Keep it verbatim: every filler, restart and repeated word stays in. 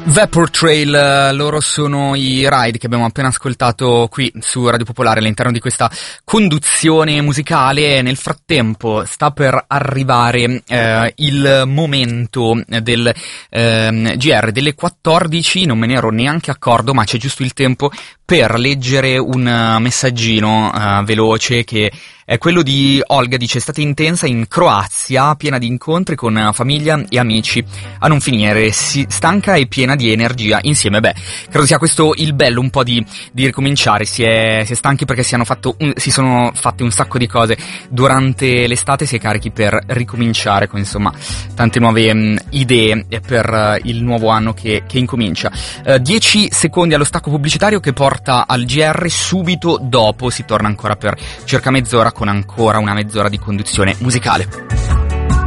Vapor Trail, loro sono i Ride che abbiamo appena ascoltato qui su Radio Popolare all'interno di questa conduzione musicale. Nel frattempo sta per arrivare eh, il momento del eh, G R delle quattordici, non me ne ero neanche accorto, ma c'è giusto il tempo per leggere un messaggino uh, veloce che è quello di Olga. Dice: estate intensa in Croazia, piena di incontri con famiglia e amici a non finire, si, stanca e piena di energia insieme. Beh, credo sia questo il bello un po' di, di ricominciare. Si è, si è stanchi perché si, hanno fatto un, si sono fatte un sacco di cose durante l'estate, si è carichi per ricominciare con insomma tante nuove mh, idee per uh, il nuovo anno che, che incomincia. Uh, dieci secondi allo stacco pubblicitario che porta al G R. Subito dopo si torna ancora per circa mezz'ora con ancora una mezz'ora di conduzione musicale.